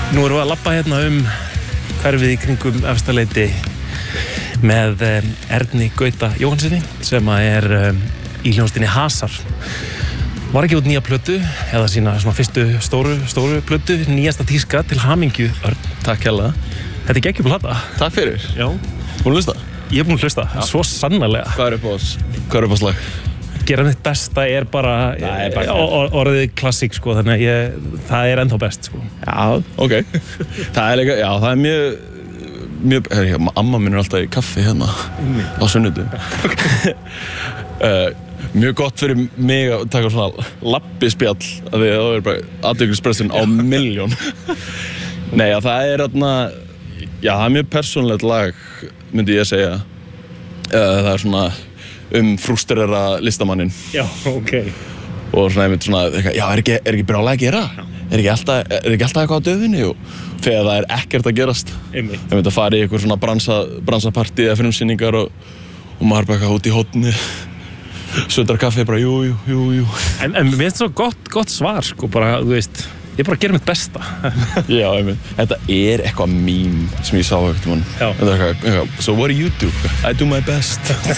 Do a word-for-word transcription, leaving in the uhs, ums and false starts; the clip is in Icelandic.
Nú erum við að labba hérna um hverfið í kringum Efstaleiti með um, Erni Gauta Jóhannsssyni sem er um, í hljómsveitinni Hasar. Var ekki út nýja plötu eða sína svona fyrstu stóru, stóru plötu, nýjasta tíska til hamingju, Örn. Takk hérlega. Þetta er geggjum plata. Takk fyrir. Já. Búin að hlusta? Ég er búin að hlusta, Já. Svo sannarlega. Hvað er upp á oss? Hvað er upp á slag? Gera mitt besta er bara, Nei, bara or orðið klassík sko, þannig að ég, það er ennþá best sko. Já, ok. Það er líka, já, það er mjög, mjög, er, amma minn er alltaf í kaffi hérna á sunnudum. uh, mjög gott fyrir mig að taka svona labbispjall, af því að það er bara athyglisbresturinn á milljón. Nei, já, það er þarna, já, það er mjög persónulegt lag, myndi ég segja. Uh, það er svona um frústrera listamanninn. Já, ok. Og svona einmitt svona, já, er ekki, er ekki brjálæði að gera? Já. Er ekki alltaf, er ekki alltaf eitthvað á döðinni? Og þegar það er ekkert að gerast. Einmitt. Einmitt að fara í eitthvað svona bransa, bransapartí eða frumsýningar og, og maður bara eitthvað út í hótni. Söndrar kaffi, bara jú, jú, jú, jú. En, en mér finnst það svo gott, gott svar, sko, bara, þú veist, ég bara gera mitt besta. Já, einmitt. Þetta er eitthvað meme sem ég sá eitthvað. Já. Þetta er eitthvað, eitthvað, so what do you do? I do my best.